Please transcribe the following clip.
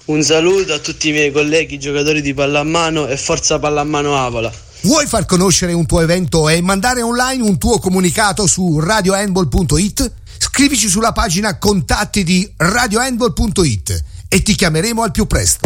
Un saluto a tutti i miei colleghi giocatori di pallamano e forza pallamano Avola. Vuoi far conoscere un tuo evento e mandare online un tuo comunicato su radiohandball.it? Scrivici sulla pagina contatti di radiohandball.it e ti chiameremo al più presto.